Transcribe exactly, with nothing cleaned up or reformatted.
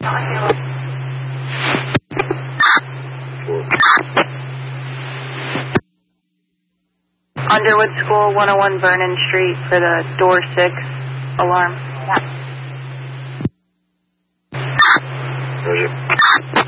Underwood School, one oh one Vernon Street for the door six alarm. Roger.